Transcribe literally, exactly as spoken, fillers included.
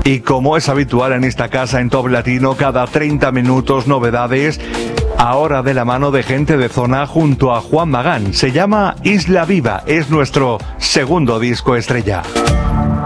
Y como es habitual en esta casa en Top Latino, cada treinta minutos novedades, ahora de la mano de gente de zona junto a Juan Magán. Se llama Isla Viva, es nuestro segundo disco estrella.